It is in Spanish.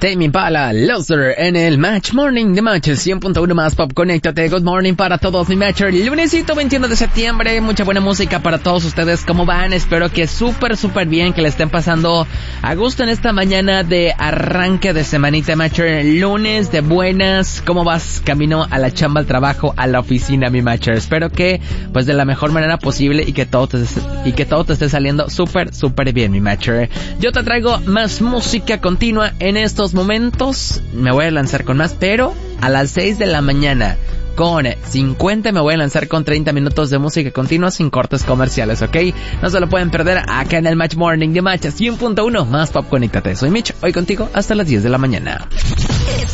Tame Impala, Loser en el Match Morning de Match 100.1 más pop. Conéctate, good morning para todos mi Matcher. Lunesito 21 de septiembre, mucha buena música para todos ustedes. ¿Cómo van? Espero que súper bien, que le estén pasando a gusto en esta mañana de arranque de semanita Matcher. Lunes de buenas, ¿cómo vas? Camino a la chamba, al trabajo, a la oficina mi Matcher. Espero que pues de la mejor manera posible y que todo te esté saliendo súper bien mi Matcher. Yo te traigo más música continua en estos momentos. Me voy a lanzar con más, pero a las 6 de la mañana con 50 me voy a lanzar con 30 minutos de música continua sin cortes comerciales, ¿ok? No se lo pueden perder acá en el Match Morning de Match 100.1 más pop. Conéctate, soy Mitch, hoy contigo hasta las 10 de la mañana.